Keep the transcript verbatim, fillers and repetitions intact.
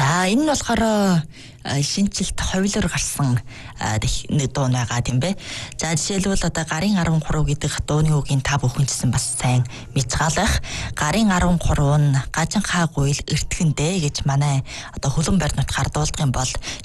За энэ нь болохоор шинжилт ховлоор гарсан нэг дуу байгаа тийм бэ. За жишээлбэл одоо гарын арван гурав гэдэг дууны үгийн та бүхэн ч гэсэн бас сайн мэдгаалах. Гарын арван гурав нь гажинхаа гуйл эртхэндээ гэж манай одоо хөлөн барьнууд хардуулдаг юм бол